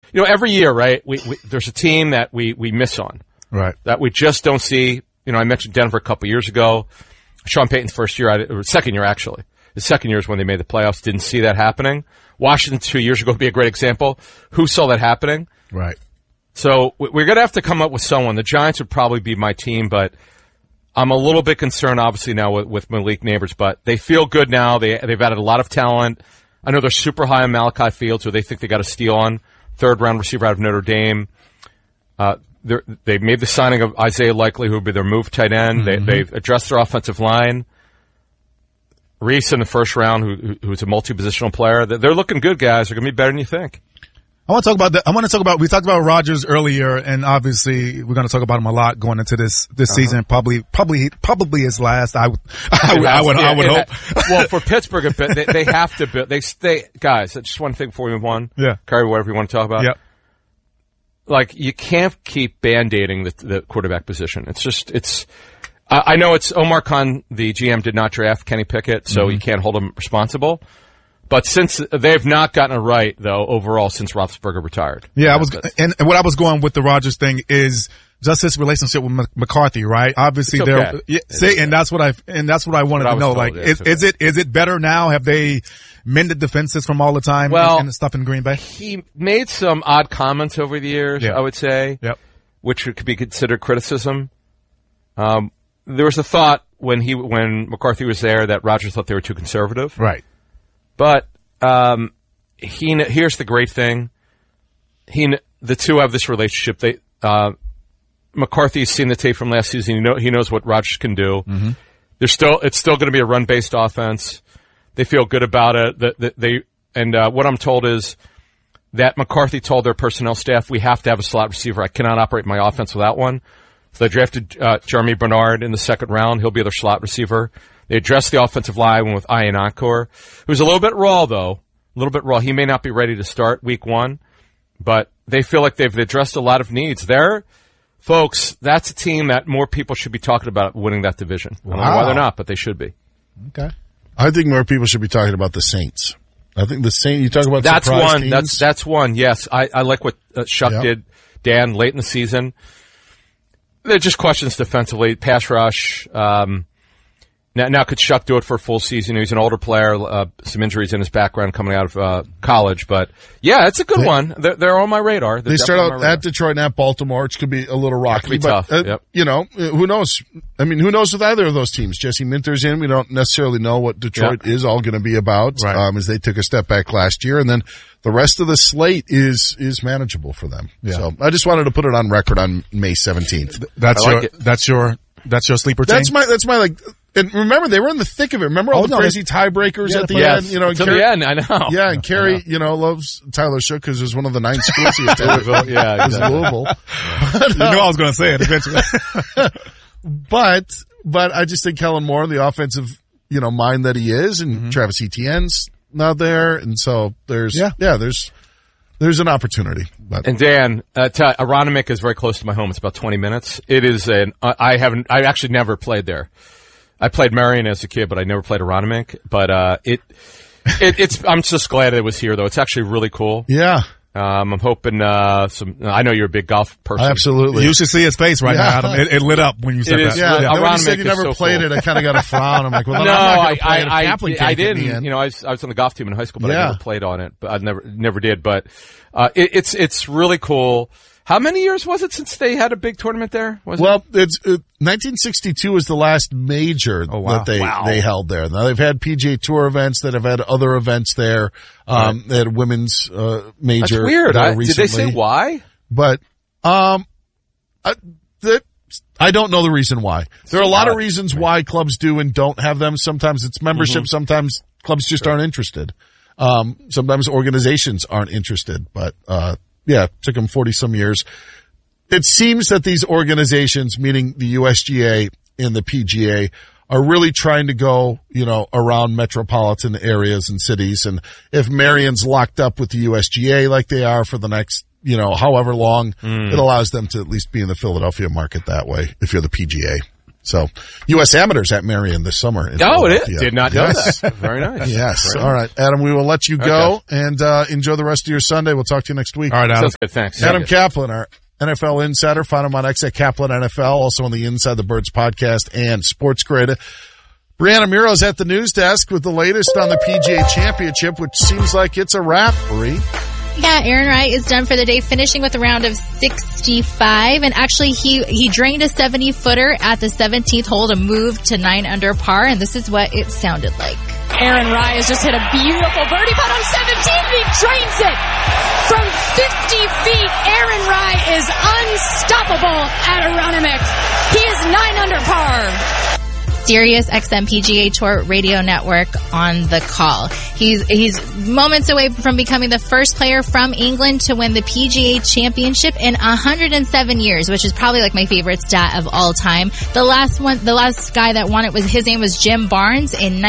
every year, right, there's a team that we miss on. Right. That we just don't see. I mentioned Denver a couple years ago. Sean Payton's first year, or second year actually. His second year is when they made the playoffs. Didn't see that happening. Washington 2 years ago would be a great example. Who saw that happening? Right. So we're going to have to come up with someone. The Giants would probably be my team, but I'm a little bit concerned, obviously, now with Malik Neighbors. But they feel good now. They've added a lot of talent. I know they're super high on Malachi Fields, who they think they got a steal on. Third-round receiver out of Notre Dame. They made the signing of Isaiah Likely, who would be their move tight end. Mm-hmm. They've addressed their offensive line. Reese in the first round, who's a multi-positional player. They're looking good, guys. They're going to be better than you think. I want to talk about that. We talked about Rodgers earlier, and obviously we're going to talk about him a lot going into this season. Probably his last. I would hope. Well, for Pittsburgh, they have to build. Guys, just one thing before we move on. Yeah. Carry whatever you want to talk about. Yep. Like, you can't keep band-aiding the quarterback position. I know Omar Khan, the GM, did not draft Kenny Pickett, so you can't hold him responsible. But since they've not gotten it right, though, overall, since Roethlisberger retired. Yeah, and what I was going with the Rodgers thing is just his relationship with McCarthy, right? Obviously, and that's what I wanted to know. Like, is it better now? Have they mended the fences from all the time and stuff in Green Bay? He made some odd comments over the years, I would say, which could be considered criticism. There was a thought when McCarthy was there that Rodgers thought they were too conservative. Right. But here's the great thing. The two have this relationship. McCarthy's seen the tape from last season. He knows what Rodgers can do. Mm-hmm. It's still going to be a run-based offense. They feel good about it. What I'm told is that McCarthy told their personnel staff, we have to have a slot receiver. I cannot operate my offense without one. So they drafted Jeremy Bernard in the second round. He'll be their slot receiver. They addressed the offensive line with Ian Encore, who's a little bit raw, though. A little bit raw. He may not be ready to start week one, but they feel like they've addressed a lot of needs. Folks, that's a team that more people should be talking about winning that division. Wow. I don't know why they're not, but they should be. Okay. I think more people should be talking about the Saints. I think the Saints, you talk about that's one. Teams. That's one, yes. I like what Shuck did, Dan, late in the season. They're just questions defensively. Pass rush. Now could Shuck do it for a full season? He's an older player, some injuries in his background coming out of college. But, yeah, it's a good one. They're on my radar. They start out at Detroit and at Baltimore, which could be a little rocky. Could be tough. Who knows? I mean, who knows with either of those teams? Jesse Minter's in. We don't necessarily know what Detroit is all going to be about as they took a step back last year. And then the rest of the slate is manageable for them. Yeah. So I just wanted to put it on record on May 17th. That's your sleeper team? That's my and remember, they were in the thick of it. Remember all the crazy tiebreakers at the end? The end, I know. Yeah, and Kerry, loves Tyler Shook because it was one of the 9 schools he attended. Yeah, exactly. It was Louisville. But, you knew I was going to say it eventually. But I just think Kellen Moore, the offensive, mind that he is, and Travis Etienne's not there, and so there's an opportunity. But. And Dan, Aronimink is very close to my home. It's about 20 minutes. It is I actually never played there. I played Marion as a kid, but I never played Aronimink. But I'm just glad it was here, though. It's actually really cool. Yeah. I'm hoping I know you're a big golf person. Absolutely. You should see his face right now, Adam. It lit up when you said that. Yeah. When you said you never played it, I kind of got a frown. I'm like, well, no, I'm not I didn't. I was on the golf team in high school, but I never played on it. But I never did. But it's really cool. How many years was it since they had a big tournament there? It's 1962 was the last major that they held there. Now they've had PGA Tour events that have had other events there. They had a women's major. That's weird. Recently. Did they say why? But I don't know the reason why. There are a lot of reasons why clubs do and don't have them. Sometimes it's membership. Sometimes clubs just aren't interested. Sometimes organizations aren't interested. But it took them 40-some years. It seems that these organizations, meaning the USGA and the PGA, are really trying to go, around metropolitan areas and cities. And if Marion's locked up with the USGA like they are for the next, however long, it allows them to at least be in the Philadelphia market that way if you're the PGA. So, U.S. Amateurs at Marion this summer. Oh, it is? Did not know that. Very nice. Yes. Very All right, Adam, we will let you go and enjoy the rest of your Sunday. We'll talk to you next week. All right, Adam. Sounds good. Thanks. Adam Kaplan, our NFL insider. Find him on X at Kaplan NFL, also on the Inside the Birds podcast and Sports Grid. Brianna Miro's at the news desk with the latest on the PGA Championship, which seems like it's a wrap, Bree. Yeah, Aaron Rai is done for the day, finishing with a round of 65. And actually, he drained a 70-footer at the 17th hole to move to 9 under par, and this is what it sounded like. Aaron Rai has just hit a beautiful birdie putt on 17. He drains it from 50 feet. Aaron Rai is unstoppable at Aronimink. He is 9 under par. Sirius XM PGA Tour Radio Network on the call. He's moments away from becoming the first player from England to win the PGA Championship in 107 years, which is probably like my favorite stat of all time. The last guy that won it his name was Jim Barnes in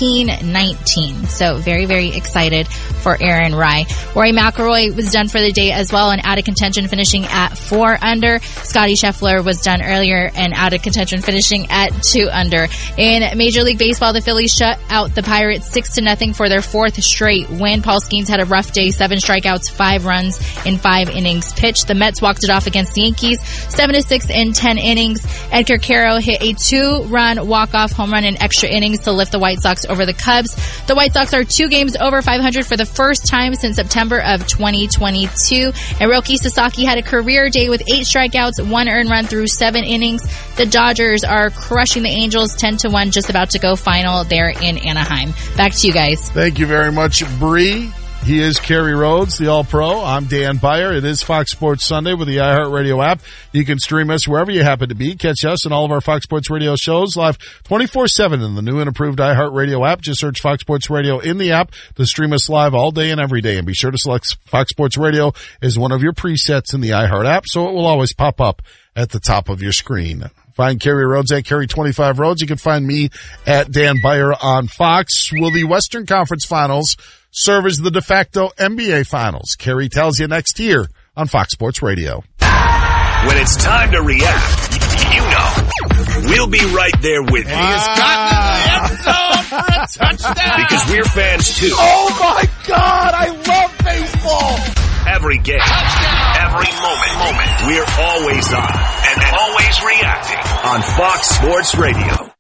1919. So very, very excited for Aaron Rai. Rory McIlroy was done for the day as well and out of contention, finishing at 4 under. Scottie Scheffler was done earlier and out of contention, finishing at 2 under. In Major League Baseball, the Phillies shut out the Pirates 6-0 for their 4th straight win. Paul Skeens had a rough day, 7 strikeouts, 5 runs in 5 innings pitched. The Mets walked it off against the Yankees, 7-6 in 10 innings. Edgar Caro hit a 2-run walk-off home run in extra innings to lift the White Sox over the Cubs. The White Sox are 2 games over 500 for the first time since September of 2022. And Roki Sasaki had a career day with 8 strikeouts, 1 earned run through 7 innings. The Dodgers are crushing the Angels 10-1, just about to go final there in Anaheim. Back to you guys. Thank you very much, Bree. He is Kerry Rhodes, the All-Pro. I'm Dan Beyer. It is Fox Sports Sunday with the iHeartRadio app. You can stream us wherever you happen to be. Catch us and all of our Fox Sports Radio shows live 24/7 in the new and improved iHeartRadio app. Just search Fox Sports Radio in the app to stream us live all day and every day. And be sure to select Fox Sports Radio as one of your presets in the iHeart app, so it will always pop up at the top of your screen. Find Kerry Rhodes at Kerry25Rhodes. You can find me at Dan Beyer on Fox. Will the Western Conference Finals serve as the de facto NBA Finals? Kerry tells you next year on Fox Sports Radio. When it's time to react, you know, we'll be right there with you. He has gotten in the end zone for a touchdown. Because we're fans too. Oh my God, I love baseball. Every game, every moment, we're always on and always reacting on Fox Sports Radio.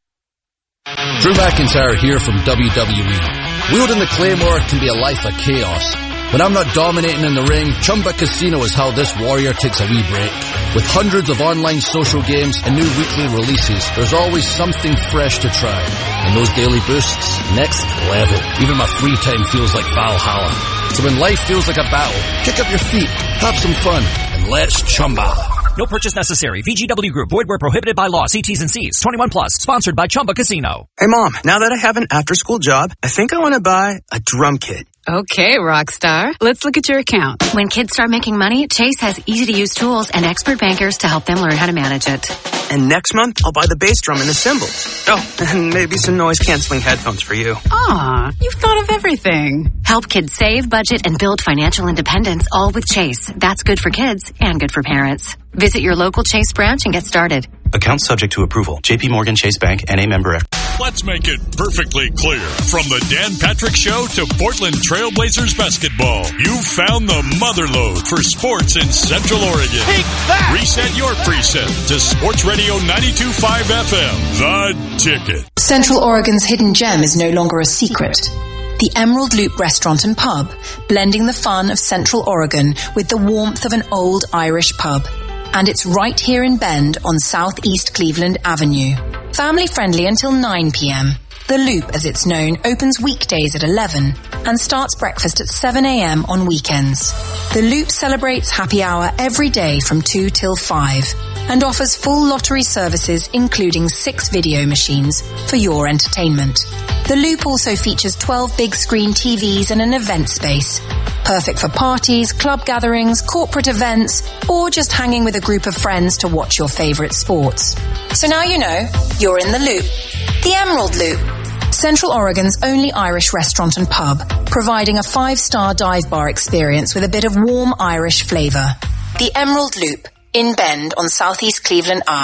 Drew McIntyre here from WWE. Wielding the Claymore can be a life of chaos. When I'm not dominating in the ring, Chumba Casino is how this warrior takes a wee break. With hundreds of online social games and new weekly releases, there's always something fresh to try. And those daily boosts, next level. Even my free time feels like Valhalla. So when life feels like a battle, kick up your feet, have some fun, and let's Chumba. No purchase necessary. VGW Group. Void where prohibited by law. See T's and C's. 21 plus. Sponsored by Chumba Casino. Hey, Mom. Now that I have an after-school job, I think I want to buy a drum kit. Okay, Rockstar. Let's look at your account. When kids start making money, Chase has easy-to-use tools and expert bankers to help them learn how to manage it. And next month, I'll buy the bass drum and the cymbals. Oh, and maybe some noise-canceling headphones for you. Aw, you've thought of everything. Help kids save, budget, and build financial independence, all with Chase. That's good for kids and good for parents. Visit your local Chase branch and get started. Account subject to approval. J.P. Morgan Chase Bank, N.A. member. Let's make it perfectly clear. From the Dan Patrick Show to Portland Trailblazers basketball, you've found the motherlode for sports in Central Oregon. Take that! Reset your preset to Sports Radio 92.5 FM. The Ticket. Central Oregon's hidden gem is no longer a secret. The Emerald Loop Restaurant and Pub, blending the fun of Central Oregon with the warmth of an old Irish pub. And it's right here in Bend on Southeast Cleveland Avenue. Family friendly until 9 p.m. The Loop, as it's known, opens weekdays at 11 and starts breakfast at 7 a.m. on weekends. The Loop celebrates happy hour every day from 2 till 5 and offers full lottery services including 6 video machines for your entertainment. The Loop also features 12 big screen TVs and an event space. Perfect for parties, club gatherings, corporate events, or just hanging with a group of friends to watch your favorite sports. So now you know, you're in the Loop. The Emerald Loop. Central Oregon's only Irish restaurant and pub, providing a 5-star dive bar experience with a bit of warm Irish flavor. The Emerald Loop, in Bend on Southeast Cleveland Ave.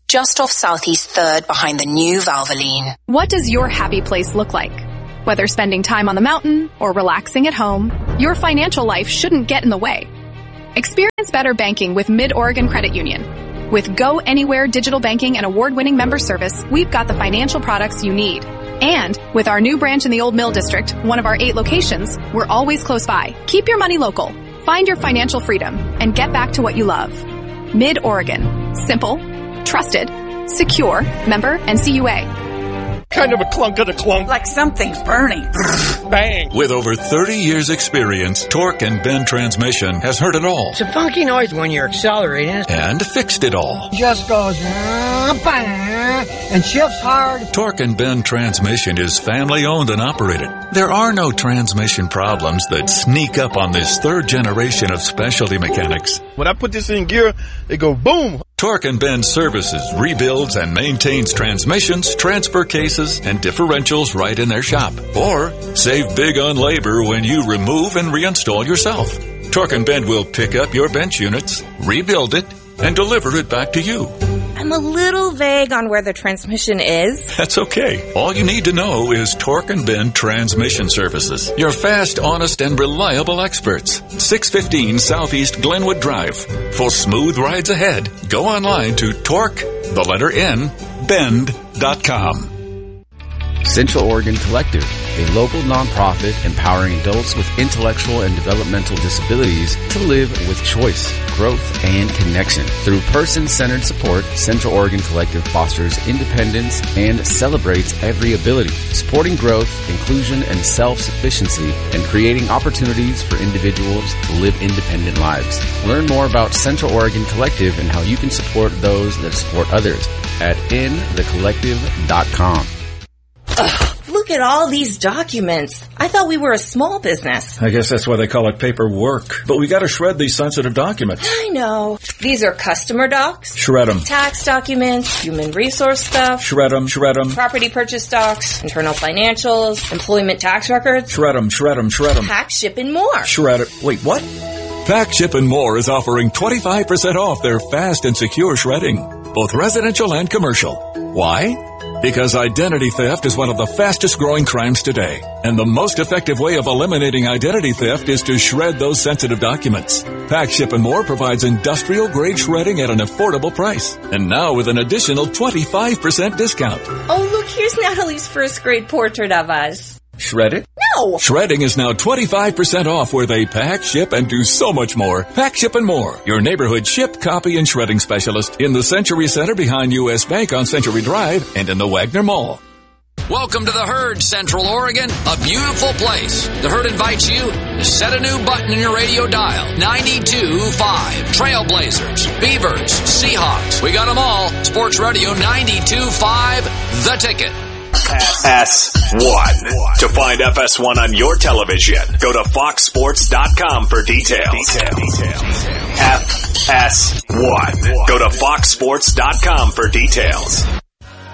just off Southeast 3rd behind the new Valvoline. What does your happy place look like? Whether spending time on the mountain or relaxing at home, your financial life shouldn't get in the way. Experience better banking with Mid-Oregon Credit Union. With Go Anywhere digital banking and award-winning member service, we've got the financial products you need. And with our new branch in the Old Mill District, one of our 8 locations, we're always close by. Keep your money local. Find your financial freedom and get back to what you love. Mid-Oregon. Simple, trusted, secure, member NCUA. Kind of a clunk of the clunk. Like something's burning. Bang. With over 30 years experience, Torque and Bend Transmission has heard it all. It's a funky noise when you're accelerating. And fixed it all. Just goes bang, and shifts hard. Torque and Bend Transmission is family owned and operated. There are no transmission problems that sneak up on this 3rd generation of specialty mechanics. When I put this in gear, it go boom. Torque and Bend services, rebuilds, and maintains transmissions, transfer cases, and differentials right in their shop. Or save big on labor when you remove and reinstall yourself. Torque and Bend will pick up your bench units, rebuild it, and deliver it back to you. I'm a little vague on where the transmission is. That's okay. All you need to know is Torque and Bend Transmission Services. Your fast, honest, and reliable experts. 615 Southeast Glenwood Drive. For smooth rides ahead, go online to Bend.com. Central Oregon Collective, a local nonprofit empowering adults with intellectual and developmental disabilities to live with choice, growth, and connection. Through person-centered support, Central Oregon Collective fosters independence and celebrates every ability, supporting growth, inclusion, and self-sufficiency, and creating opportunities for individuals to live independent lives. Learn more about Central Oregon Collective and how you can support those that support others at inthecollective.com. Look at all these documents. I thought we were a small business. I guess that's why they call it paperwork. But we gotta shred these sensitive documents. I know. These are customer docs. Shred them. Tax documents, human resource stuff. Shred them, shred them. Property purchase docs, internal financials, employment tax records. Shred them, shred them, shred them. Pack, ship, and more. Shred it. Wait, what? Pack, Ship, and More is offering 25% off their fast and secure shredding, both residential and commercial. Why? Because identity theft is one of the fastest growing crimes today. And the most effective way of eliminating identity theft is to shred those sensitive documents. Pack, Ship, and More provides industrial grade shredding at an affordable price. And now with an additional 25% discount. Oh, look, here's Natalie's first grade portrait of us. Shred it? No! Shredding is now 25% off where they pack, ship, and do so much more. Pack, Ship, and More, your neighborhood ship, copy, and shredding specialist in the Century Center behind U.S. Bank on Century Drive and in the Wagner Mall. Welcome to the Herd, Central Oregon, a beautiful place. The Herd invites you to set a new button in your radio dial. 92.5. Trailblazers, Beavers, Seahawks. We got them all. Sports Radio 92.5, The Ticket. FS1. To find FS1 on your television, go to foxsports.com for details. FS1. Go to foxsports.com for details.